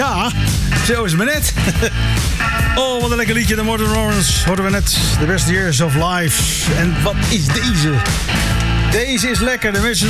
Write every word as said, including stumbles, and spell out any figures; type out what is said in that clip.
Ja, zo is het maar net. Oh, wat een lekker liedje. De Modern Orange hoorden we net. The Best Years of Life. En wat is deze? Deze is lekker. De Mission